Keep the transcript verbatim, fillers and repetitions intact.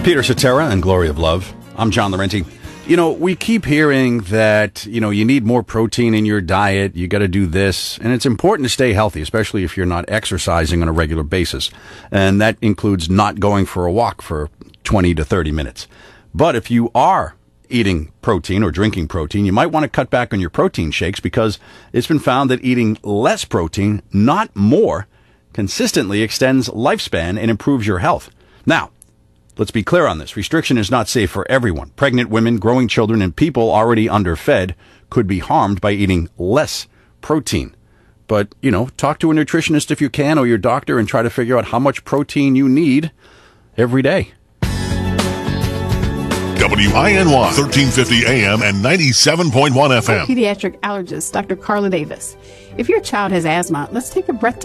Peter Cetera and Glory of Love. I'm John Laurenti. You know, we keep hearing that, you know, you need more protein in your diet. You got to do this. And it's important to stay healthy, especially if you're not exercising on a regular basis. And that includes not going for a walk for twenty to thirty minutes. But if you are eating protein or drinking protein, you might want to cut back on your protein shakes, because it's been found that eating less protein, not more, consistently extends lifespan and improves your health. Now, let's be clear on this. Restriction is not safe for everyone. Pregnant women, growing children, and people already underfed could be harmed by eating less protein. But, you know, talk to a nutritionist if you can, or your doctor, and try to figure out how much protein you need every day. W I N Y, thirteen fifty A M and ninety-seven point one F M. Pediatric allergist, Doctor Carla Davis. If your child has asthma, let's take a breath